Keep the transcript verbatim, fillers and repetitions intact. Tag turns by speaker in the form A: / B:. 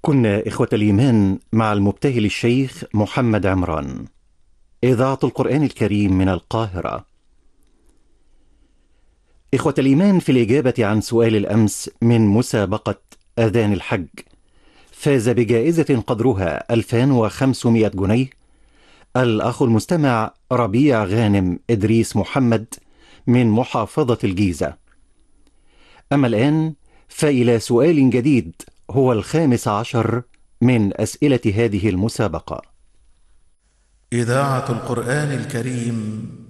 A: كنا إخوة الإيمان مع المبتهل الشيخ محمد عمران. إذاعة القرآن الكريم من القاهرة. إخوة الإيمان، في الإجابة عن سؤال الأمس من مسابقة أذان الحج، فاز بجائزة قدرها ألفين وخمسمائة جنيه الأخ المستمع ربيع غانم إدريس محمد من محافظة الجيزة. أما الآن فإلى سؤال جديد، هو الخامس عشر من أسئلة هذه المسابقة.
B: إذاعة القرآن الكريم